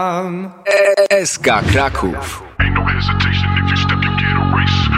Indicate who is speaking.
Speaker 1: SK Kraków.
Speaker 2: Ain't no hesitation if you step, you get a race.